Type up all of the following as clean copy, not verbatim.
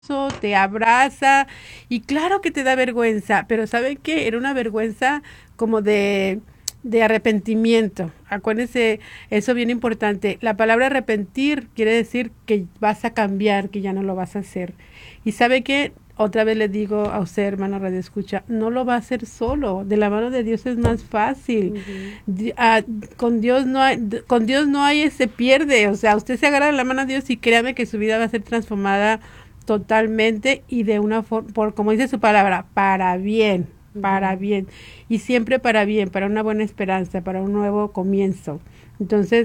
te abraza y claro que te da vergüenza, pero ¿saben qué? Era una vergüenza como de arrepentimiento. Acuérdense, eso bien importante. La palabra arrepentir quiere decir que vas a cambiar, que ya no lo vas a hacer. Y ¿sabe qué? Otra vez le digo a usted, hermano Radio Escucha, no lo va a hacer solo. De la mano de Dios es más fácil. Ujú. Con Dios no hay, se pierde. O sea, usted se agarra de la mano de Dios y créame que su vida va a ser transformada totalmente y de una forma, por como dice su palabra, para bien, para Ujú. bien. Y siempre para bien, para una buena esperanza, para un nuevo comienzo. Entonces,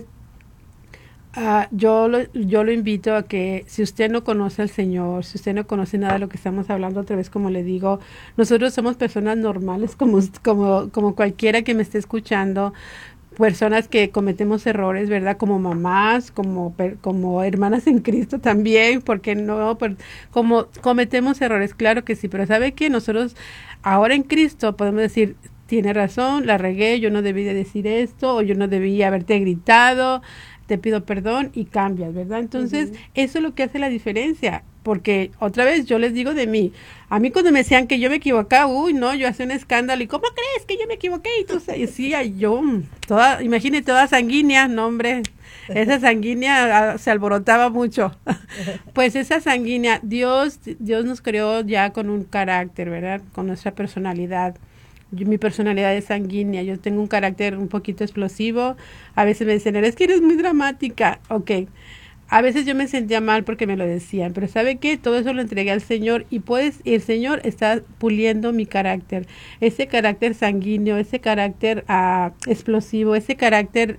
yo lo invito a que si usted no conoce al Señor, si usted no conoce nada de lo que estamos hablando, otra vez como le digo, nosotros somos personas normales como cualquiera que me esté escuchando, personas que cometemos errores, ¿verdad? Como mamás, como hermanas en Cristo también, porque no, como cometemos errores, claro que sí, pero ¿sabe qué? Nosotros ahora en Cristo podemos decir, tiene razón, la regué, yo no debí de decir esto, o yo no debí haberte gritado, te pido perdón y cambias, ¿verdad? Entonces, Ujú. eso es lo que hace la diferencia, porque otra vez yo les digo de mí, a mí cuando me decían que yo me equivocaba, uy, no, yo hacía un escándalo, ¿y cómo crees que yo me equivoqué? Y tú decía yo, toda, imagínate, toda sanguínea, no hombre, esa sanguínea se alborotaba mucho. Pues esa sanguínea, Dios nos creó ya con un carácter, ¿verdad? Con nuestra personalidad. Mi personalidad es sanguínea, yo tengo un carácter un poquito explosivo, a veces me dicen, eres que eres muy dramática, ok, a veces yo me sentía mal porque me lo decían, pero ¿sabe qué? Todo eso lo entregué al Señor y pues el Señor está puliendo mi carácter, ese carácter sanguíneo, ese carácter explosivo, ese carácter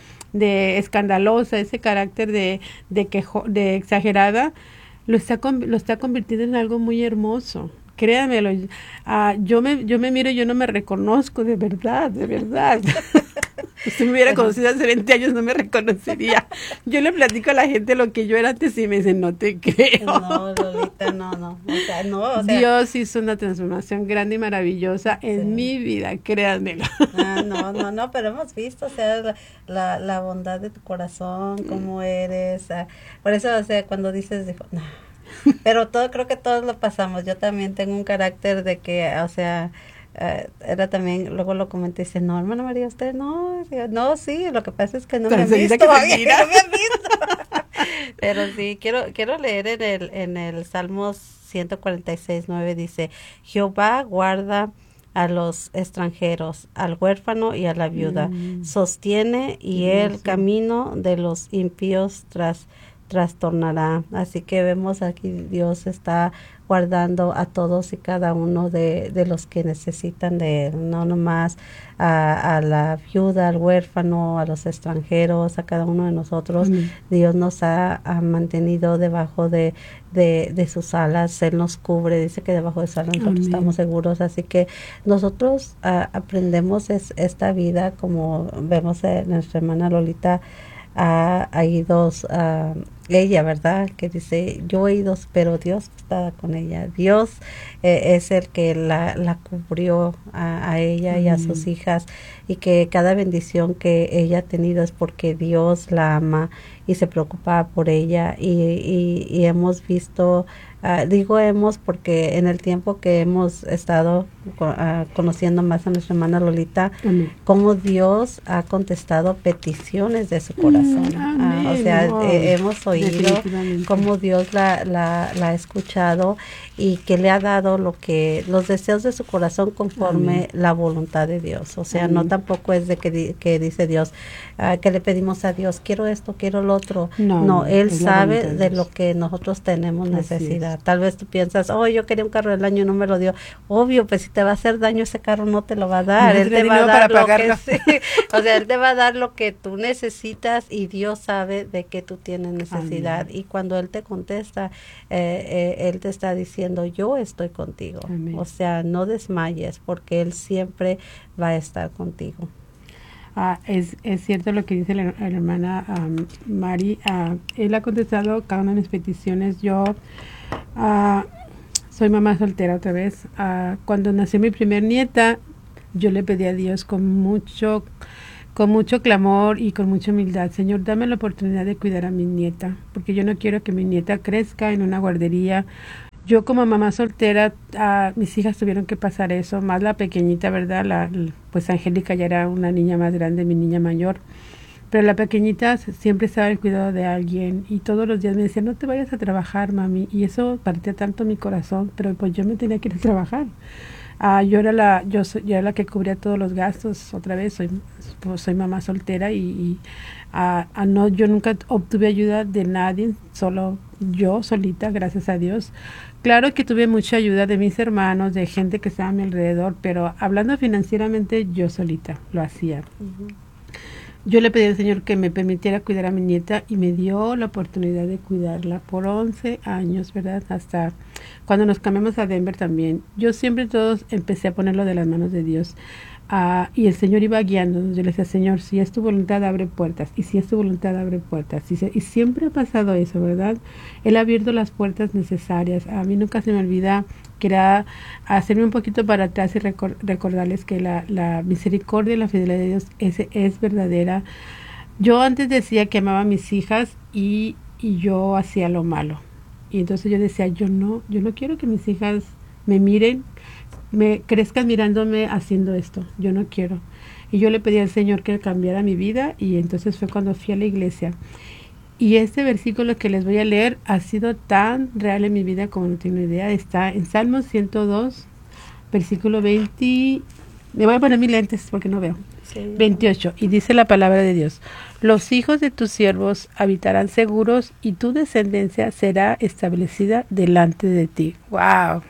de escandalosa, ese carácter de exagerada, lo está convirtiendo en algo muy hermoso. Créanmelo, yo me miro y yo no me reconozco de verdad, de verdad. Si me hubiera Bueno, conocido hace 20 años no me reconocería. Yo le platico a la gente lo que yo era antes y me dicen, no te creo. no, Lolita, no, no. O sea, no, o sea, Dios hizo una transformación grande y maravillosa en sí. mi vida, créanmelo. Ah, no, no, no, pero hemos visto, o sea, la bondad de tu corazón, cómo eres. Por eso, o sea, cuando dices, dijo, no. Pero todo, creo que todos lo pasamos. Yo también tengo un carácter de que, o sea, era también, luego lo comenté y dice, no, hermana María, usted no. Digo, no, sí, lo que pasa es que no me Tan han seguida visto, que se oye, mira. no me han visto. Pero sí, quiero leer en el Salmos 146:9 dice, Jehová guarda a los extranjeros, al huérfano y a la viuda, sostiene y el Hermoso. camino de los impíos trastornará. Así que vemos aquí Dios está guardando a todos y cada uno de los que necesitan de él, no nomás a la viuda, al huérfano, a los extranjeros, a cada uno de nosotros. Amén. Dios nos ha mantenido debajo de sus alas, Él nos cubre, dice que debajo de sus alas nosotros Amén. estamos seguros, así que nosotros aprendemos esta vida, como vemos nuestra hermana Lolita, ha ido ella, ¿verdad? Que dice, yo he ido, pero Dios está con ella. Dios es el que la cubrió a ella y a sus Amén. hijas, y que cada bendición que ella ha tenido es porque Dios la ama y se preocupa por ella, y hemos visto, digo hemos porque en el tiempo que hemos estado conociendo más a nuestra hermana Lolita, Amén. cómo Dios ha contestado peticiones de su corazón. O Amén. sea, Oh, hemos oído definitivamente. cómo Dios la ha escuchado y que le ha dado los deseos de su corazón conforme Amén. la voluntad de Dios. O sea, no Amén. tampoco es de que dice Dios, que le pedimos a Dios, quiero esto, quiero lo otro. No, No, no, Él es la voluntad sabe de de lo Dios. que nosotros tenemos Así es. necesidad. Tal vez tú piensas, oh, yo quería un carro del año y no me lo dio. Obvio, pues si te va a hacer daño ese carro no te lo va a No dar. vas a Él tener te va a dinero para dar lo que pagarlo. sí. O sea, Él te va a dar lo que tú necesitas, y Dios sabe de qué tú tienes necesidad. Amén. Y cuando Él te contesta, Él te está diciendo, yo estoy contigo. O Amén. sea, no desmayes porque Él siempre va a estar contigo. Es cierto lo que dice la hermana Mari. Él ha contestado cada una de mis peticiones. Yo ah, soy mamá soltera otra vez. Cuando nació mi primer nieta, yo le pedí a Dios con con mucho clamor y con mucha humildad: Señor, dame la oportunidad de cuidar a mi nieta, porque yo no quiero que mi nieta crezca en una guardería. Yo como mamá soltera, mis hijas tuvieron que pasar eso, más la pequeñita, ¿verdad? Pues Angélica ya era una niña más grande, mi niña mayor. Pero la pequeñita siempre estaba al cuidado de alguien y todos los días me decía: no te vayas a trabajar, mami. Y eso partía tanto mi corazón, pero pues yo me tenía que ir a trabajar. Yo era la que cubría todos los gastos. Otra vez soy mamá soltera no, yo nunca obtuve ayuda de nadie, solo yo solita, gracias a Dios. Claro que tuve mucha ayuda de mis hermanos, de gente que estaba a mi alrededor, pero hablando financieramente, yo solita lo hacía. Ujú. Yo le pedí al Señor que me permitiera cuidar a mi nieta y me dio la oportunidad de cuidarla por 11 años, ¿verdad? Hasta cuando nos cambiamos a Denver también. Yo siempre todos empecé a ponerlo de las manos de Dios. Y el Señor iba guiándonos. Yo le decía: Señor, si es tu voluntad, abre puertas. Y si es tu voluntad, abre puertas. Y siempre ha pasado eso, ¿verdad? Él ha abierto las puertas necesarias. A mí nunca se me olvida que era hacerme un poquito para atrás y recordarles que la misericordia y la fidelidad de Dios es verdadera. Yo antes decía que amaba a mis hijas y yo hacía lo malo. Y entonces yo decía: yo no quiero que mis hijas me miren, me crezcan mirándome haciendo esto. Yo no quiero. Y yo le pedí al Señor que cambiara mi vida, y entonces fue cuando fui a la iglesia. Y este versículo que les voy a leer ha sido tan real en mi vida como no tengo idea. Está en Salmos 102, versículo 20. Me voy a poner mis lentes porque no veo. Sí. 28. Y dice la palabra de Dios: los hijos de tus siervos habitarán seguros y tu descendencia será establecida delante de ti. ¡Wow!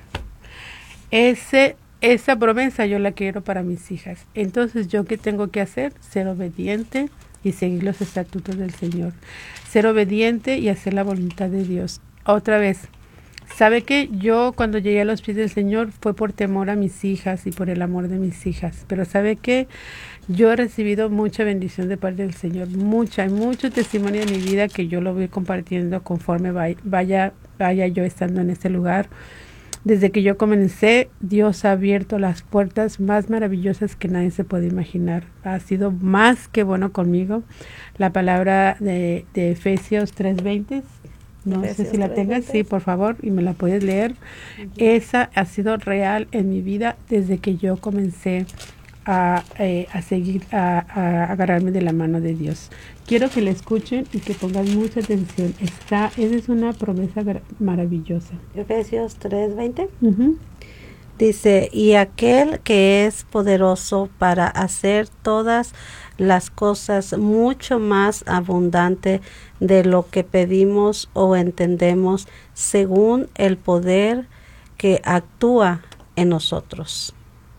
Esa promesa yo la quiero para mis hijas. Entonces, ¿yo qué tengo que hacer? Ser obediente y seguir los estatutos del Señor. Ser obediente y hacer la voluntad de Dios. Otra vez, ¿sabe qué? Yo cuando llegué a los pies del Señor fue por temor a mis hijas y por el amor de mis hijas. Pero ¿sabe qué? Yo he recibido mucha bendición de parte del Señor. Hay mucho testimonio en mi vida que yo lo voy compartiendo conforme vaya yo estando en este lugar. Desde que yo comencé, Dios ha abierto las puertas más maravillosas que nadie se puede imaginar. Ha sido más que bueno conmigo. La palabra de Efesios 3:20, no sé si la tengas, sí, por favor, y me la puedes leer. Uh-huh. Esa ha sido real en mi vida desde que yo comencé a agarrarme de la mano de Dios. Quiero que la escuchen y que pongan mucha atención. Esa es una promesa maravillosa. Efesios 3:20. Uh-huh. Dice: y aquel que es poderoso para hacer todas las cosas mucho más abundante de lo que pedimos o entendemos, según el poder que actúa en nosotros.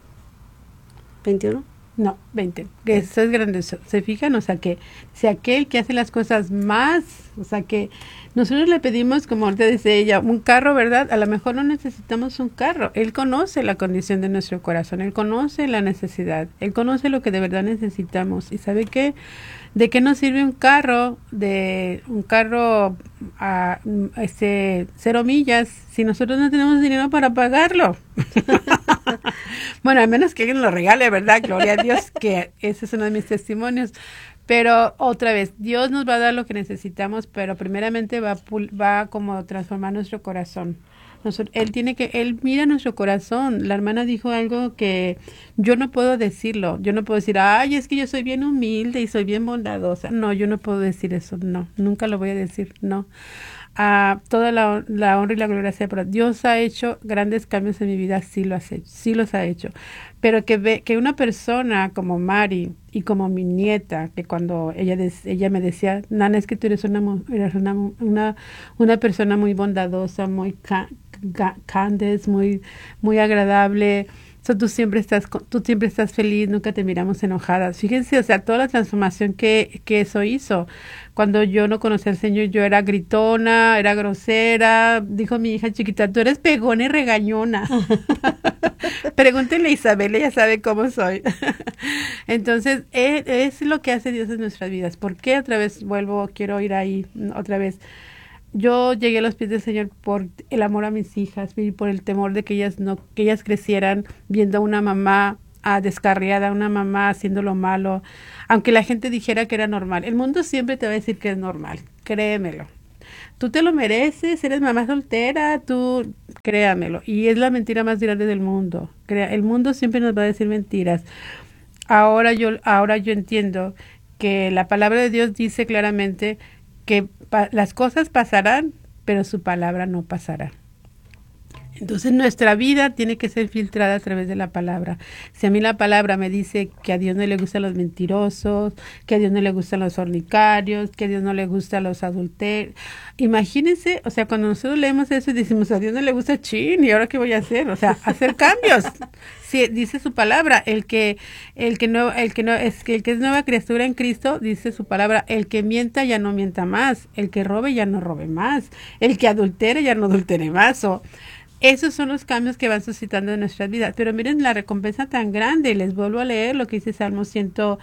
21. No, 20. Que eso es grandioso. ¿Se fijan? O sea, que si aquel que hace las cosas más, o sea, que nosotros le pedimos, como ahorita dice ella, un carro, ¿verdad? A lo mejor no necesitamos un carro. Él conoce la condición de nuestro corazón. Él conoce la necesidad. Él conoce lo que de verdad necesitamos. ¿Y sabe qué? ¿De qué nos sirve un carro a 0 millas si nosotros no tenemos dinero para pagarlo? Bueno, al menos que alguien lo regale, ¿verdad? Gloria a Dios, que ese es uno de mis testimonios. Pero otra vez, Dios nos va a dar lo que necesitamos, pero primeramente va como transformar nuestro corazón. Él mira nuestro corazón. La hermana dijo algo que yo no puedo decirlo. Yo no puedo decir: ay, es que yo soy bien humilde y soy bien bondadosa. No, yo no puedo decir eso. No, nunca lo voy a decir. No. Toda la honra y la gloria sea para Dios. Ha hecho grandes cambios en mi vida, sí los ha hecho. Pero que una persona como Mari y como mi nieta, que cuando ella me decía: Nana, es que tú eres una persona muy bondadosa, muy candid, muy agradable. So, tú siempre estás feliz, nunca te miramos enojadas. Fíjense, o sea, toda la transformación que eso hizo. Cuando yo no conocía al Señor, yo era gritona, era grosera. Dijo mi hija chiquita: tú eres pegona y regañona. Pregúntenle a Isabel, ella sabe cómo soy. Entonces, es lo que hace Dios en nuestras vidas. ¿Por qué? Otra vez quiero ir ahí, otra vez. Yo llegué a los pies del Señor por el amor a mis hijas y por el temor de que ellas crecieran viendo a una mamá descarriada, una mamá haciendo lo malo, aunque la gente dijera que era normal. El mundo siempre te va a decir que es normal, créemelo. Tú te lo mereces, eres mamá soltera, tú créamelo. Y es la mentira más grande del mundo. El mundo siempre nos va a decir mentiras. Ahora yo entiendo que la palabra de Dios dice claramente que las cosas pasarán, pero su palabra no pasará. Entonces nuestra vida tiene que ser filtrada a través de la palabra. Si a mí la palabra me dice que a Dios no le gustan los mentirosos, que a Dios no le gustan los fornicarios, que a Dios no le gustan los adulterios, imagínense, o sea, cuando nosotros leemos eso y decimos a Dios no le gusta chin, ¿y ahora qué voy a hacer? O sea, hacer cambios. Sí, dice su palabra, el que es nueva criatura en Cristo, dice su palabra, el que mienta ya no mienta más, el que robe ya no robe más, el que adultere ya no adultere más. Esos son los cambios que van suscitando en nuestras vidas. Pero miren la recompensa tan grande. Les vuelvo a leer lo que dice Salmo 102,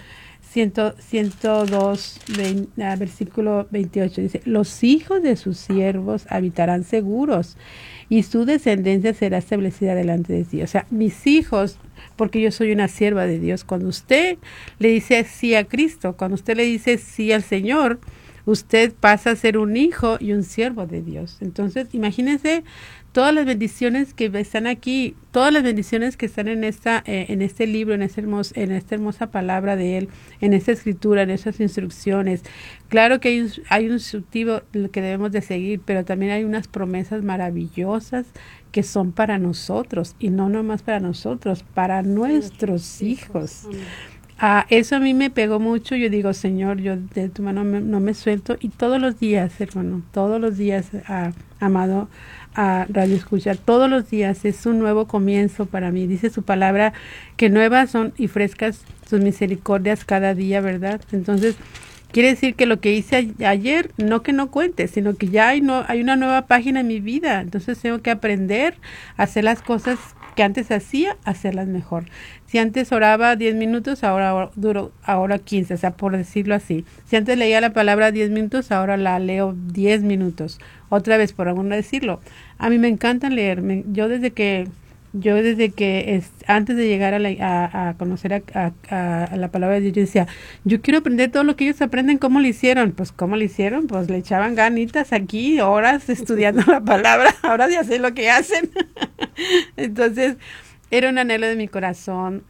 versículo 28. Dice, los hijos de sus siervos habitarán seguros y su descendencia será establecida delante de ti. O sea, mis hijos, porque yo soy una sierva de Dios. Cuando usted le dice sí a Cristo, cuando usted le dice sí al Señor, usted pasa a ser un hijo y un siervo de Dios. Entonces, imagínense todas las bendiciones que están aquí, todas las bendiciones que están en este libro, en esta hermosa palabra de Él, en esta escritura, en esas instrucciones. Claro que hay un instructivo que debemos de seguir, pero también hay unas promesas maravillosas que son para nosotros, y no nomás para nosotros, para nuestros hijos. Eso a mí me pegó mucho. Yo digo, Señor, yo de tu mano no me suelto. Y todos los días, hermano, todos los días, amado Radio Escucha, todos los días es un nuevo comienzo para mí. Dice su palabra que nuevas son y frescas sus misericordias cada día, ¿verdad? Entonces, quiere decir que lo que hice ayer, no que no cuente, sino que ya hay una nueva página en mi vida. Entonces tengo que aprender a hacer las cosas que antes hacía, hacerlas mejor. Si antes oraba 10 minutos, ahora 15, o sea, por decirlo así. Si antes leía la palabra 10 minutos, ahora la leo 10 minutos. Otra vez, por alguno decirlo. A mí me encanta leer. Yo desde que antes de llegar a conocer a la palabra de Dios, yo decía, yo quiero aprender todo lo que ellos aprenden. ¿Cómo lo hicieron? Pues, ¿cómo lo hicieron? Pues le echaban ganitas aquí, horas estudiando la palabra. Ahora ya sé lo que hacen. Entonces, era un anhelo de mi corazón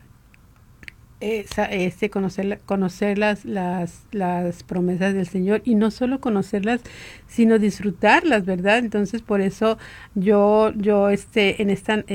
conocer las promesas del Señor, y no solo conocerlas, sino disfrutarlas, ¿verdad? Entonces, por eso yo en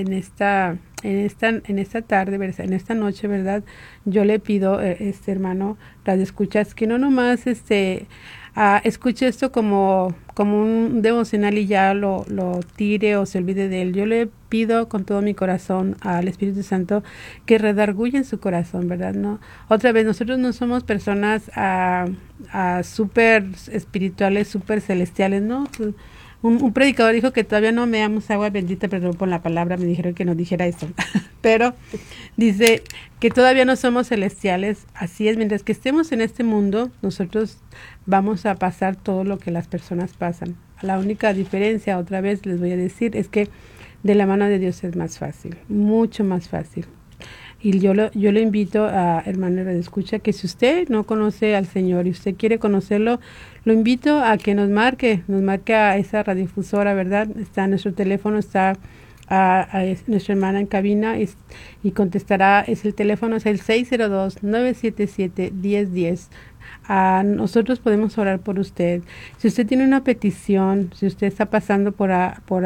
esta tarde, ¿verdad? En esta noche, ¿verdad? Yo le pido, hermano, radio escuchas, que no nomás escuche esto como un devocional y ya lo tire o se olvide de él. Yo le pido con todo mi corazón al Espíritu Santo que redarguya en su corazón, ¿verdad? No, otra vez, nosotros no somos personas súper espirituales, súper celestiales, ¿no? Un predicador dijo que todavía no me damos agua bendita, perdón por la palabra, me dijeron que no dijera eso, pero dice que todavía no somos celestiales. Así es, mientras que estemos en este mundo, nosotros vamos a pasar todo lo que las personas pasan. La única diferencia, otra vez les voy a decir, es que de la mano de Dios es más fácil, mucho más fácil. Y yo le invito a hermano de escucha que si usted no conoce al Señor y usted quiere conocerlo, lo invito a que nos marque a esa radiodifusora, ¿verdad? Está nuestro teléfono, está nuestra hermana en cabina y contestará. El teléfono es el 602-977-1010. Nosotros podemos orar por usted. Si usted tiene una petición, si usted está pasando por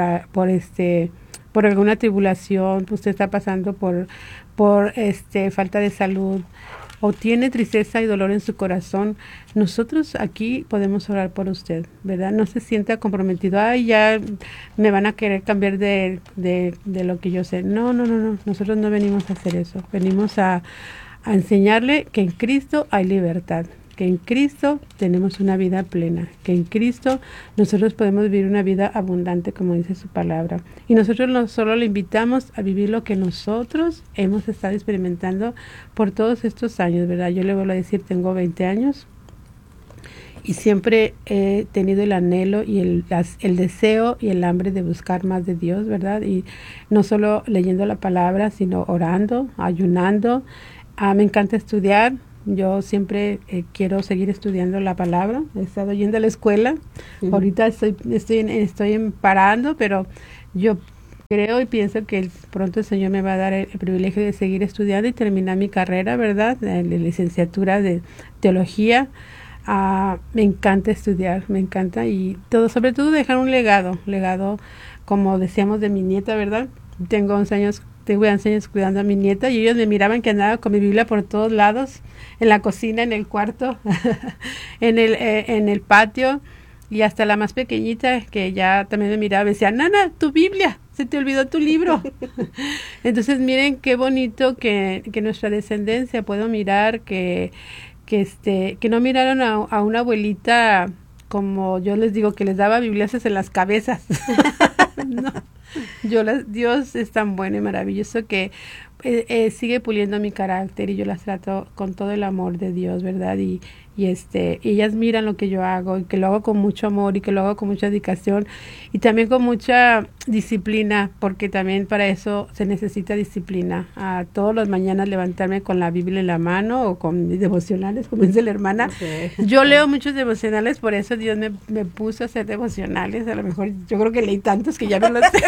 alguna tribulación, usted está pasando por falta de salud, o tiene tristeza y dolor en su corazón, nosotros aquí podemos orar por usted, ¿verdad? No se sienta comprometido, ya me van a querer cambiar de lo que yo sé. No, nosotros no venimos a hacer eso. Venimos a enseñarle que en Cristo hay libertad, que en Cristo tenemos una vida plena, que en Cristo nosotros podemos vivir una vida abundante, como dice su palabra. Y nosotros no solo le invitamos a vivir lo que nosotros hemos estado experimentando por todos estos años, ¿verdad? Yo le vuelvo a decir, tengo 20 años y siempre he tenido el anhelo y el deseo y el hambre de buscar más de Dios, ¿verdad? Y no solo leyendo la palabra, sino orando, ayunando. Me encanta estudiar. Yo siempre quiero seguir estudiando la palabra. He estado yendo a la escuela. Ahorita estoy parando, pero yo creo y pienso que pronto el Señor me va a dar el privilegio de seguir estudiando y terminar mi carrera, ¿verdad? De licenciatura de teología. Me encanta estudiar, me encanta, y sobre todo dejar un legado, como decíamos, de mi nieta, ¿verdad? Tengo 11 años cuidando a mi nieta, y ellos me miraban que andaba con mi Biblia por todos lados, en la cocina, en el cuarto, en el patio, y hasta la más pequeñita, que ya también me miraba, me decía, Nana, tu Biblia, se te olvidó tu libro. Entonces miren qué bonito que nuestra descendencia puedo mirar que no miraron a una abuelita, como yo les digo, que les daba bibliazos en las cabezas. No, Dios es tan bueno y maravilloso que sigue puliendo mi carácter, y yo las trato con todo el amor de Dios, ¿verdad? Y ellas miran lo que yo hago, y que lo hago con mucho amor, y que lo hago con mucha dedicación, y también con mucha disciplina, porque también para eso se necesita disciplina. Todas las mañanas levantarme con la Biblia en la mano, o con mis devocionales, como dice la hermana. Sí. Yo leo muchos devocionales, por eso Dios me puso a hacer devocionales. A lo mejor yo creo que leí tantos que ya no los sé.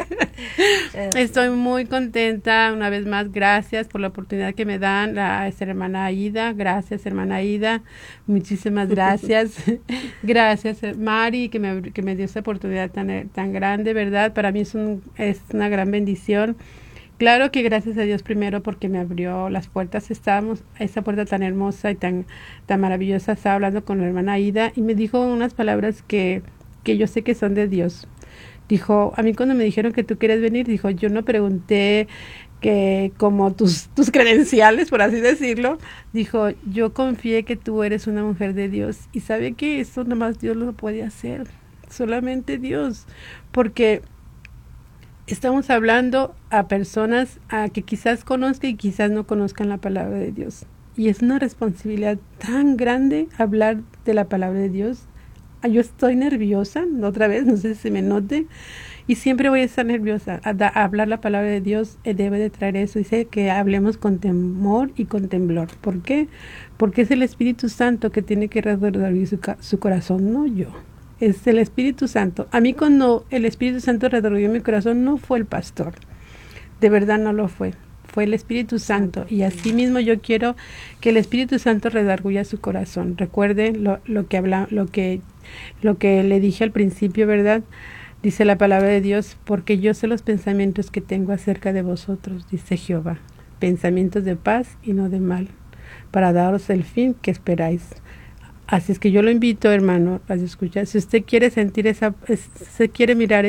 Estoy muy contenta. Una vez más, gracias por la oportunidad que me dan a esta hermana Aida. Gracias, hermana Aida. Muchísimas gracias. Gracias, Mari, que me dio esta oportunidad tan grande, ¿verdad? Para mí es una gran bendición. Claro que gracias a Dios primero, porque me abrió las puertas. Esa puerta tan hermosa y tan maravillosa. Estaba hablando con la hermana Aida y me dijo unas palabras que yo sé que son de Dios. Dijo, a mí cuando me dijeron que tú quieres venir, dijo, yo no pregunté que como tus credenciales, por así decirlo. Dijo, yo confié que tú eres una mujer de Dios, y sabe que eso nomás Dios lo puede hacer, solamente Dios, porque estamos hablando a personas que quizás conozcan y quizás no conozcan la palabra de Dios, y es una responsabilidad tan grande hablar de la palabra de Dios. Yo estoy nerviosa, otra vez, no sé si se me note, y siempre voy a estar nerviosa. A hablar la palabra de Dios debe de traer eso. Dice que hablemos con temor y con temblor. ¿Por qué? Porque es el Espíritu Santo que tiene que redarguir su corazón, no yo. Es el Espíritu Santo. A mí cuando el Espíritu Santo redarguyó mi corazón, no fue el pastor. De verdad no lo fue. Fue el Espíritu Santo, y así mismo yo quiero que el Espíritu Santo redarguya su corazón. Recuerde lo que le dije al principio, ¿verdad? Dice la palabra de Dios, porque yo sé los pensamientos que tengo acerca de vosotros, dice Jehová, pensamientos de paz y no de mal, para daros el fin que esperáis. Así es que yo lo invito, hermano, a escuchar. Si usted quiere sentir se quiere mirar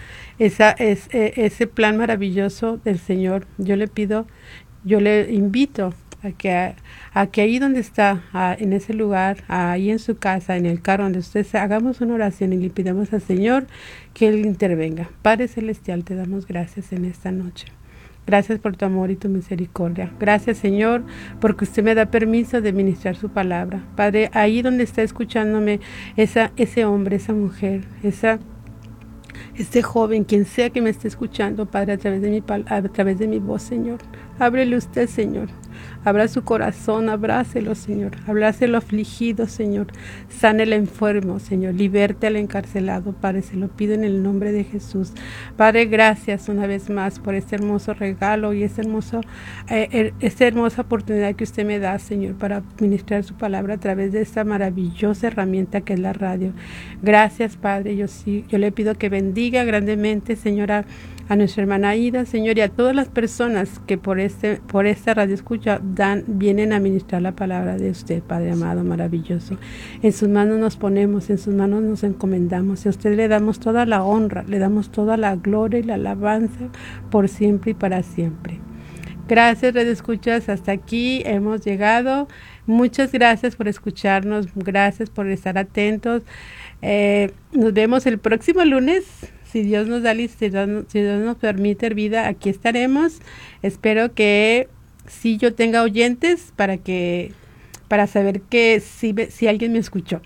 ese plan maravilloso del Señor, yo le invito a que ahí donde está, en ese lugar, ahí en su casa, en el carro donde usted está, hagamos una oración y le pidamos al Señor que Él intervenga. Padre Celestial, te damos gracias en esta noche. Gracias por tu amor y tu misericordia. Gracias, Señor, porque usted me da permiso de ministrar su palabra. Padre, ahí donde está escuchándome ese hombre, esa mujer, este joven, quien sea que me esté escuchando, Padre, a través de mi voz, Señor. Ábrele usted, Señor. Abra su corazón, abrácelo, Señor. Abrácelo afligido, Señor. Sane el enfermo, Señor. Liberte al encarcelado, Padre. Se lo pido en el nombre de Jesús. Padre, gracias una vez más por este hermoso regalo y esta hermosa oportunidad que usted me da, Señor, para ministrar su palabra a través de esta maravillosa herramienta que es la radio. Gracias, Padre. Yo le pido que bendiga grandemente, Señora, a nuestra hermana Aida, Señor, y a todas las personas que por esta radio escucha vienen a ministrar la palabra de usted, Padre amado, maravilloso. En sus manos nos ponemos, en sus manos nos encomendamos, y a usted le damos toda la honra, le damos toda la gloria y la alabanza por siempre y para siempre. Gracias, Radio Escuchas, hasta aquí hemos llegado. Muchas gracias por escucharnos, gracias por estar atentos. Nos vemos el próximo lunes. Si Dios nos da, si Dios nos permite vida, aquí estaremos. Espero que sí yo tenga oyentes para que para saber que si alguien me escuchó.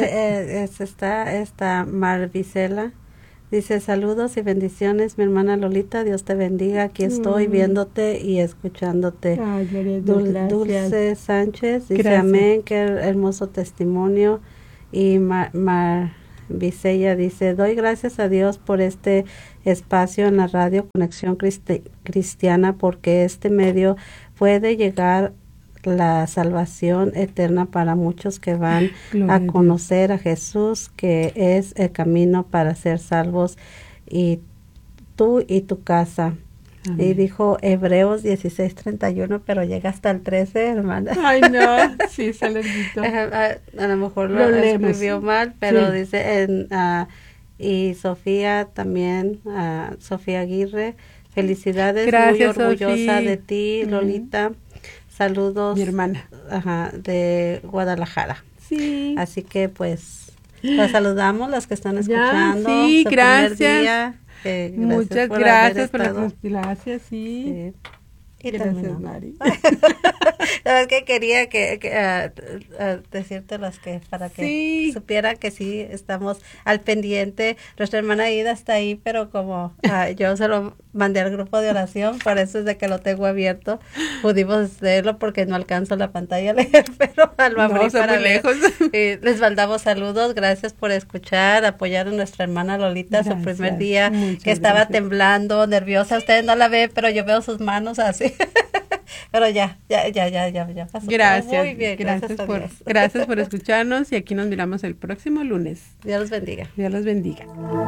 Está Marvisela. Dice, saludos y bendiciones, mi hermana Lolita, Dios te bendiga, aquí estoy viéndote y escuchándote. Ay, gloria a Dios, gracias. Dulce Sánchez dice, Gracias. amén, qué hermoso testimonio. Y Marvisella dice, doy gracias a Dios por este espacio en la radio Conexión Cristiana, porque este medio puede llegar la salvación eterna para muchos que van Gloria a conocer a Jesús, que es el camino para ser salvos, y tú y tu casa. Amén. Y dijo Hebreos 16:31, pero llega hasta el 13, hermana. Ay, no, sí, está larguito. A lo mejor lo leemos. escribió mal, pero Sí. dice y Sofía también, Sofía Aguirre, felicidades, Gracias, muy orgullosa Sofía. de ti, Lolita. Saludos, Mi hermana. De Guadalajara. Sí. Así que pues los saludamos, las que están escuchando. sí, su primer gracias. día, Muchas por gracias por haber la estado. gracias, sí. Sí. Y Gracias, terminamos. Mari. La verdad que quería decirte para que Sí. supieran que sí estamos al pendiente. Nuestra hermana Ida está ahí, pero como yo se lo mandé al grupo de oración, por eso es de que lo tengo abierto. Pudimos leerlo porque no alcanzo la pantalla a leer, pero lo abrí está para muy leer. lejos. Les mandamos saludos, gracias por escuchar, apoyar a nuestra hermana Lolita, su Gracias, primer día, muchas que estaba gracias. temblando, nerviosa. Ustedes no la ven, pero yo veo sus manos así. Pero ya pasó. Gracias. Muy bien, gracias a Dios. Gracias por escucharnos y aquí nos miramos el próximo lunes. Dios los bendiga. Dios los bendiga.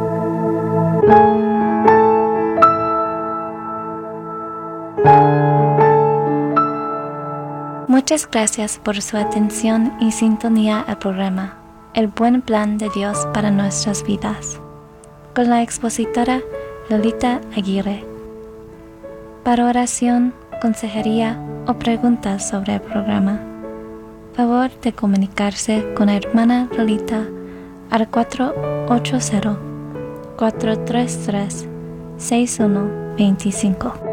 Muchas gracias por su atención y sintonía al programa El Buen Plan de Dios para Nuestras Vidas, con la expositora Lolita Aguirre. Para oración, consejería o preguntas sobre el programa, favor de comunicarse con la hermana Lolita al 480-433-6125.